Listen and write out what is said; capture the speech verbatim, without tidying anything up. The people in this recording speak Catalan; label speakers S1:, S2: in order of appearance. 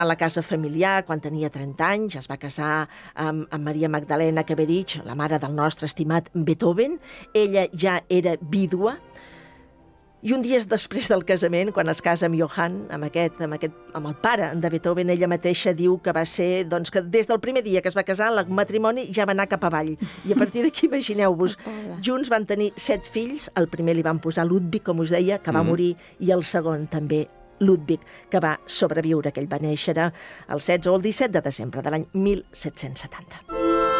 S1: a la casa familiar quan tenia trenta anys, es va casar amb, amb Maria Magdalena Keverich, la mare del nostre estimat Beethoven. Ella ja era vídua. I un dia després del casament, quan es casa amb Johann, amb, aquest, amb, aquest, amb el pare de Beethoven, ella mateixa diu que va ser, doncs, que des del primer dia que es va casar, el matrimoni ja va anar cap avall. I a partir d'aquí, imagineu-vos, junts van tenir set fills, el primer li van posar Ludwig, com us deia, que va mm. morir, i el segon també Ludwig, que va sobreviure, que ell va néixer el setze o el disset de desembre de l'any mil set-cents setanta.